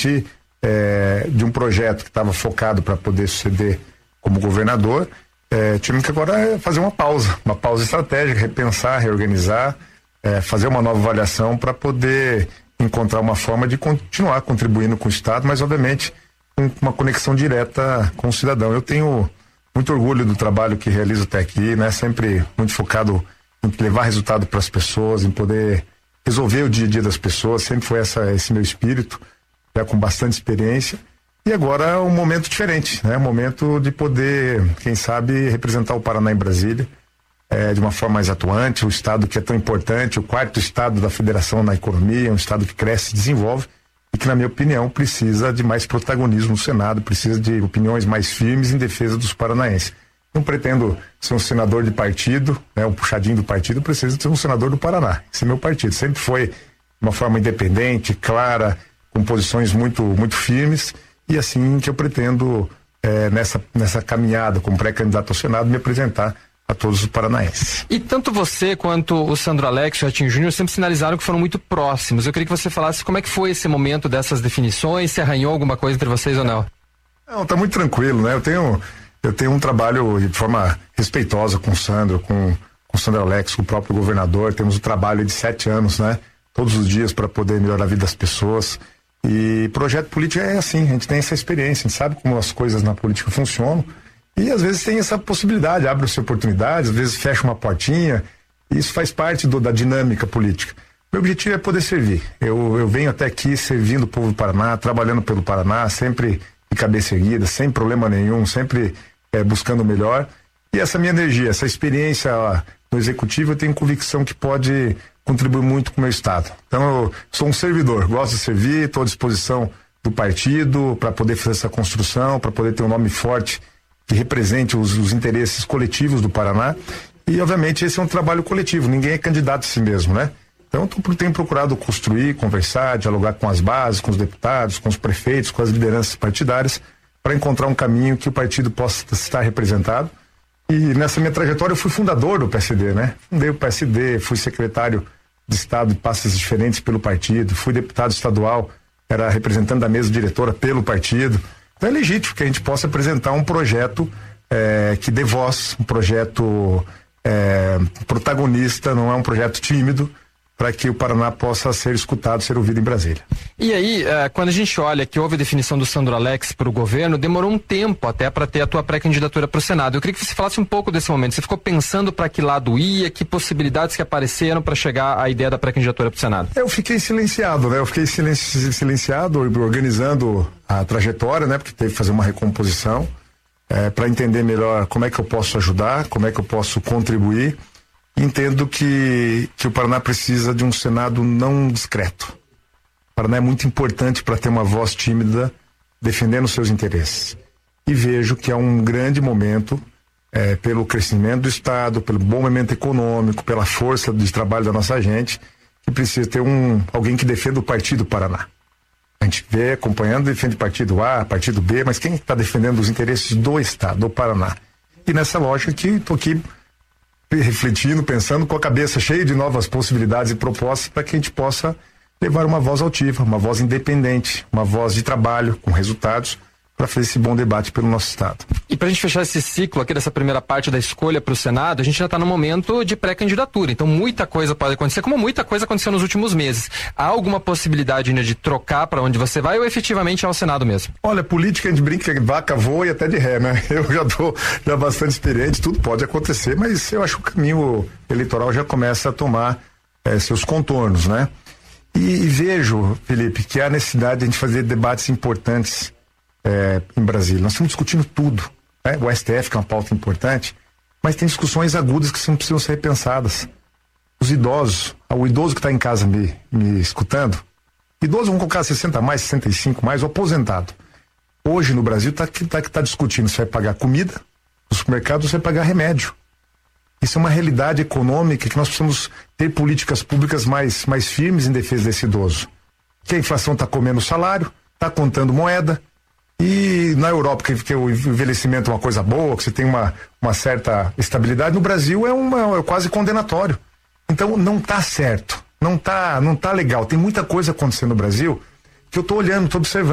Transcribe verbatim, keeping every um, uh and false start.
diferente é, de um projeto que estava focado para poder suceder como governador, é, tivemos que agora fazer uma pausa, uma pausa estratégica, repensar, reorganizar, é, fazer uma nova avaliação para poder encontrar uma forma de continuar contribuindo com o Estado, mas obviamente com uma conexão direta com o cidadão. Eu tenho muito orgulho do trabalho que realizo até aqui, né? Sempre muito focado em levar resultado para as pessoas, em poder resolver o dia a dia das pessoas, sempre foi essa, esse meu espírito, já com bastante experiência. E agora é um momento diferente, né? Um momento de poder, quem sabe, representar o Paraná em Brasília, é, de uma forma mais atuante, o estado que é tão importante, o quarto estado da federação na economia, um estado que cresce e desenvolve, e que, na minha opinião, precisa de mais protagonismo no Senado, precisa de opiniões mais firmes em defesa dos paranaenses. Não pretendo ser um senador de partido, né, um puxadinho do partido, preciso ser um senador do Paraná. Esse é meu partido. Sempre foi de uma forma independente, clara, com posições muito, muito firmes, e assim que eu pretendo, é, nessa, nessa caminhada como pré-candidato ao Senado, me apresentar a todos os paranaenses. E tanto você quanto o Sandro Alex e o Ratinho Júnior sempre sinalizaram que foram muito próximos. Eu queria que você falasse como é que foi esse momento dessas definições, se arranhou alguma coisa entre vocês ou não? Não, tá muito tranquilo, né? Eu tenho, eu tenho um trabalho de forma respeitosa com o Sandro, com, com o Sandro Alex, com o próprio governador. Temos um trabalho de sete anos, né? Todos os dias para poder melhorar a vida das pessoas. E projeto político é assim, a gente tem essa experiência, a gente sabe como as coisas na política funcionam. E às vezes tem essa possibilidade, abre-se oportunidades, às vezes fecha uma portinha, e isso faz parte do, da dinâmica política. Meu objetivo é poder servir. Eu, eu venho até aqui servindo o povo do Paraná, trabalhando pelo Paraná, sempre de cabeça erguida, sem problema nenhum, sempre é, buscando o melhor. E essa minha energia, essa experiência ó, no executivo, eu tenho convicção que pode contribuir muito com o meu estado. Então eu sou um servidor, gosto de servir, estou à disposição do partido para poder fazer essa construção, para poder ter um nome forte que represente os, os interesses coletivos do Paraná, e obviamente esse é um trabalho coletivo, ninguém é candidato a si mesmo, né? Então eu tenho procurado construir, conversar, dialogar com as bases, com os deputados, com os prefeitos, com as lideranças partidárias, para encontrar um caminho que o partido possa estar representado. E nessa minha trajetória eu fui fundador do P S D, né? Fundei o P S D, fui secretário de Estado de pastas diferentes pelo partido, fui deputado estadual, era representante da mesa diretora pelo partido. Então é legítimo que a gente possa apresentar um projeto é, que dê voz, um projeto é, protagonista, não é um projeto tímido, para que o Paraná possa ser escutado, ser ouvido em Brasília. E aí, uh, quando a gente olha que houve a definição do Sandro Alex para o governo, demorou um tempo até para ter a tua pré-candidatura para o Senado. Eu queria que você falasse um pouco desse momento. Você ficou pensando para que lado ia, que possibilidades que apareceram para chegar à ideia da pré-candidatura para o Senado? Eu fiquei silenciado, né? Eu fiquei silenci silenciado, organizando a trajetória, né? Porque teve que fazer uma recomposição é, para entender melhor como é que eu posso ajudar, como é que eu posso contribuir. Entendo que, que o Paraná precisa de um Senado não discreto. O Paraná é muito importante para ter uma voz tímida defendendo seus interesses. E vejo que é um grande momento, é, pelo crescimento do Estado, pelo bom momento econômico, pela força de trabalho da nossa gente, que precisa ter um, alguém que defenda o Partido Paraná. A gente vê acompanhando, defende partido A, partido B, mas quem está defendendo os interesses do Estado, do Paraná? E nessa lógica que estou aqui refletindo, pensando, com a cabeça cheia de novas possibilidades e propostas para que a gente possa levar uma voz altiva, uma voz independente, uma voz de trabalho, com resultados, para fazer esse bom debate pelo nosso estado. E para a gente fechar esse ciclo aqui dessa primeira parte da escolha para o Senado, a gente já está no momento de pré-candidatura, então muita coisa pode acontecer, como muita coisa aconteceu nos últimos meses. Há alguma possibilidade ainda de trocar para onde você vai ou efetivamente é ao Senado mesmo? Olha, política a gente brinca, vaca voa e até de ré, né? Eu já estou já bastante experiente, tudo pode acontecer, mas eu acho que o caminho eleitoral já começa a tomar é, seus contornos, né? E, e vejo, Felipe, que há necessidade de a gente fazer debates importantes É, em Brasília. Nós estamos discutindo tudo, né? O S T F, que é uma pauta importante, mas tem discussões agudas que são, precisam ser repensadas. Os idosos, o idoso que está em casa me, me escutando, idoso, vamos colocar sessenta mais, sessenta e cinco mais, o aposentado. Hoje no Brasil está tá, tá discutindo se vai pagar comida no supermercado ou se vai pagar remédio. Isso é uma realidade econômica que nós precisamos ter políticas públicas mais, mais firmes em defesa desse idoso. Que a inflação está comendo o salário, está contando moeda. E na Europa, que, que o envelhecimento é uma coisa boa, que você tem uma, uma certa estabilidade, no Brasil é, uma, é quase condenatório. Então não está certo, não está não tá legal. Tem muita coisa acontecendo no Brasil que eu estou olhando, estou observando.